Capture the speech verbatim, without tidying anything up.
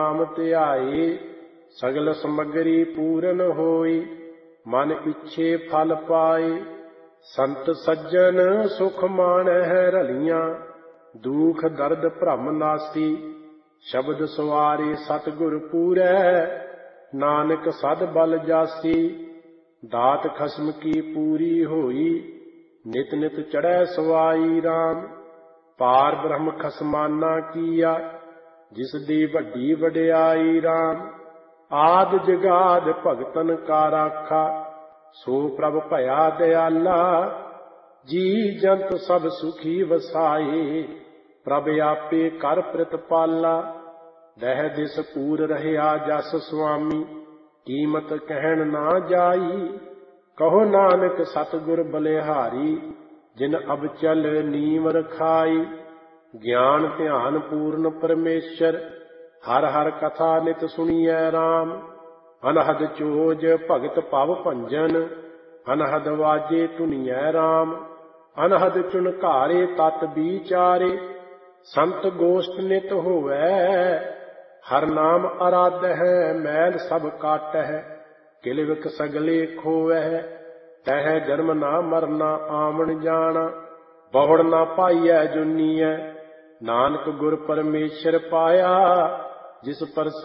ਨਾਮ ਧਿਆਏ ਸਗਲ ਸਮਗਰੀ ਪੂਰਨ ਹੋਈ। ਮਨ ਇੱਛੇ ਫਲ ਪਾਏ ਸੰਤ ਸੱਜਣ ਸੁਖ ਮਾਣਹਿ ਰਲੀਆਂ। ਦੁਖ ਦਰਦ ਭ੍ਰਮ ਨਾਸੀ ਸ਼ਬਦ ਸਵਾਰੇ ਸਤਿਗੁਰ ਪੂਰੈ। ਨਾਨਕ ਸਦ ਬਲ ਜਾਸੀ ਦਾਤ ਖਸਮ ਕੀ ਪੂਰੀ ਹੋਈ। ਨਿਤ ਨਿਤ ਚੜ੍ਹੈ ਸਵਾਈ ਰਾਮ ਪਾਰ ਬ੍ਰਹਮ ਖਸਮਾਨਾ ਕੀਆ। ਜਿਸ ਦੀ ਵੱਡੀ ਵਡਿਆਈ ਰਾਮ ਆਦਿ ਜਗਾਦ ਭਗਤਨ ਕਾ ਰਾਖਾ। ਸੋ ਪ੍ਰਭ ਭਇਆ ਦਿਆਲਾ ਜੀ ਜੰਤ ਸਭ ਸੁਖੀ ਵਸਾਏ। ਪ੍ਰਭ ਆਪੇ ਕਰ ਪ੍ਰਿਤਪਾਲਾ ਦਹਿ ਦਿਸ ਪੂਰ ਰਹਿਆ ਜਸ ਸੁਆਮੀ। ਕੀਮਤ ਕਹਿਣ ਨਾ ਜਾਈ ਕਹੋ ਨਾਨਕ ਸਤਿਗੁਰ ਬਲਿਹਾਰੀ। ਜਿਨ ਅਬਚਲ ਨੀਮ ਰਖਾਈ ਗਿਆਨ ਧਿਆਨ ਪੂਰਨ ਪਰਮੇਸ਼ਰ। ਹਰ ਹਰ ਕਥਾ ਨਿਤ ਸੁਣੀਐ ਰਾਮ। ਅਨਹਦ ਚੋਜ ਭਗਤ ਭਵ ਭੰਜਨ ਅਨਹਦ ਵਾਜੇ ਧੁਨੀਐ ਰਾਮ। ਅਨਹਦ ਚੁਨਕਾਰੇ ਤਤ ਵਿਚਾਰੇ ਸੰਤ ਗੋਸ਼ਟ ਨਿਤ ਹੋਵੈ। ਹਰ ਨਾਮ ਅਰਾਧਹਿ ਮੈਲ ਸਭ ਕਾਟਹਿ ਕਿਲ ਵਿਖ ਸਗਲੇ ਖੋਵੈ। ਤਹਿ ਜਨਮ ਨਾ ਮਰਨਾ ਆਵਣ ਜਾਣਾ ਬਹੁੜ ਨਾ ਪਾਈਐ ਜੁਨੀਐ। ਨਾਨਕ ਗੁਰ ਪਰਮੇਸ਼ਰ ਪਾਇਆ ਜਿਸ ਪਰ